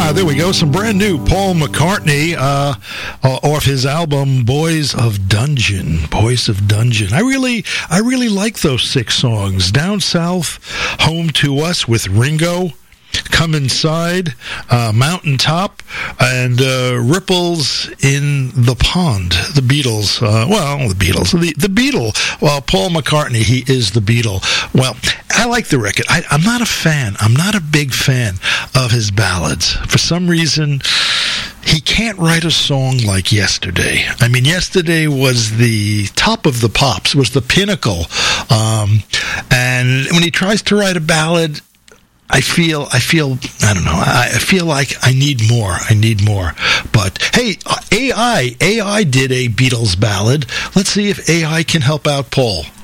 There we go. Some brand new Paul McCartney off his album Boys of Dungeon. Boys of Dungeon. I really like those 6 songs. Down South, Home to Us with Ringo, Come Inside, Mountaintop, and Ripples in the Pond. The Beatles. The Beatles. The Beatle. Well, Paul McCartney, he is the Beatle. Well, I like the record. I'm not a fan. I'm not a big fan of his ballads. For some reason, he can't write a song like Yesterday. I mean, Yesterday was the top of the pops, was the pinnacle. And when he tries to write a ballad, I feel, I don't know, I feel like I need more. But, hey, AI did a Beatles ballad. Let's see if AI can help out Paul.